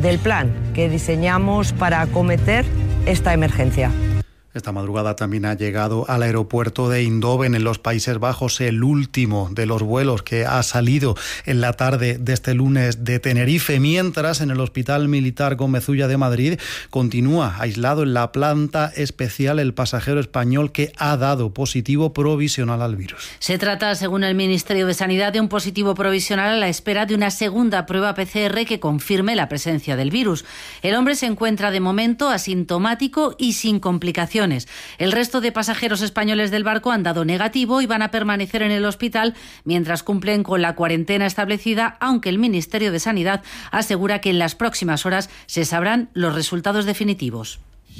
del plan que diseñamos para acometer esta emergencia. Esta madrugada también ha llegado al aeropuerto de Eindhoven, en los Países Bajos, el último de los vuelos que ha salido en la tarde de este lunes de Tenerife, mientras en el Hospital Militar Gómez Ulla de Madrid continúa aislado en la planta especial el pasajero español que ha dado positivo provisional al virus. Se trata, según el Ministerio de Sanidad, de un positivo provisional a la espera de una segunda prueba PCR que confirme la presencia del virus. El hombre se encuentra de momento asintomático y sin complicaciones. El resto de pasajeros españoles del barco han dado negativo y van a permanecer en el hospital mientras cumplen con la cuarentena establecida, aunque el Ministerio de Sanidad asegura que en las próximas horas se sabrán los resultados definitivos.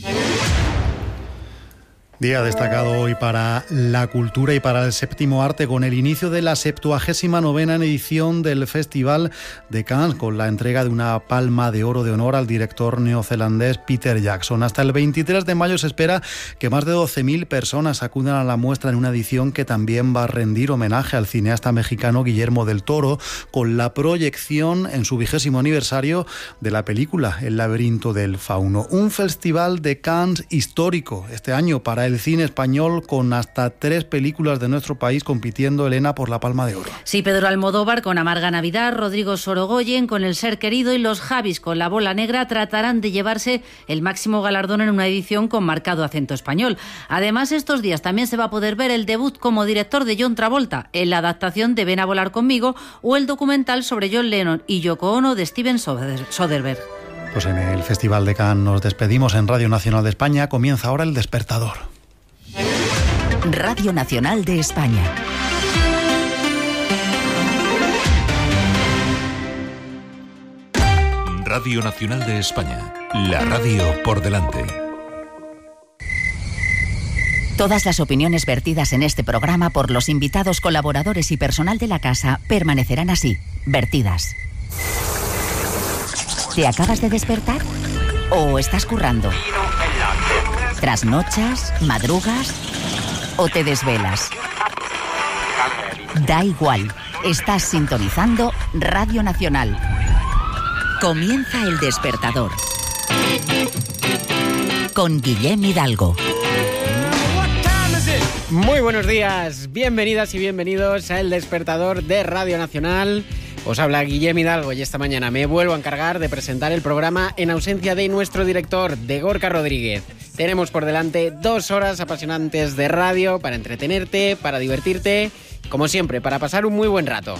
Día destacado hoy para la cultura y para el séptimo arte, con el inicio de la 79ª edición del Festival de Cannes, con la entrega de una palma de oro de honor al director neozelandés Peter Jackson. Hasta el 23 de mayo se espera que más de 12.000 personas acudan a la muestra en una edición que también va a rendir homenaje al cineasta mexicano Guillermo del Toro, con la proyección en su 20º aniversario de la película El laberinto del fauno. Un festival de Cannes histórico este año para el cine español, con hasta 3 películas de nuestro país compitiendo, Elena, por la Palma de Oro. Sí, Pedro Almodóvar con Amarga Navidad, Rodrigo Sorogoyen con El ser querido y los Javis con La bola negra tratarán de llevarse el máximo galardón en una edición con marcado acento español. Además, estos días también se va a poder ver el debut como director de John Travolta en la adaptación de Ven a volar conmigo, o el documental sobre John Lennon y Yoko Ono de Steven Soderbergh. Pues en el Festival de Cannes nos despedimos. En Radio Nacional de España comienza ahora El Despertador. Radio Nacional de España. Radio Nacional de España. La radio por delante. Todas las opiniones vertidas en este programa por los invitados, colaboradores y personal de la casa permanecerán así, vertidas. ¿Te acabas de despertar? ¿O estás currando? ¿Trasnochas? ¿Madrugas? ¿O te desvelas? Da igual, estás sintonizando Radio Nacional. Comienza El Despertador con Guillem Hidalgo. Muy buenos días, bienvenidas y bienvenidos a El Despertador de Radio Nacional. Os habla Guillem Hidalgo y esta mañana me vuelvo a encargar de presentar el programa en ausencia de nuestro director, de Gorka Rodríguez. Tenemos por delante 2 horas apasionantes de radio para entretenerte, para divertirte, como siempre, para pasar un muy buen rato.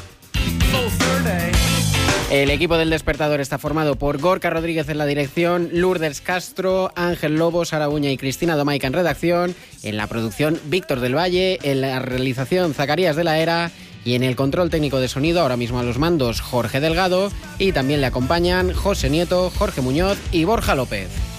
El equipo del Despertador está formado por Gorka Rodríguez en la dirección, Lourdes Castro, Ángel Lobo, Sara Uña y Cristina Domaica en redacción, en la producción Víctor del Valle, en la realización Zacarías de la Era y en el control técnico de sonido, ahora mismo a los mandos, Jorge Delgado, y también le acompañan José Nieto, Jorge Muñoz y Borja López.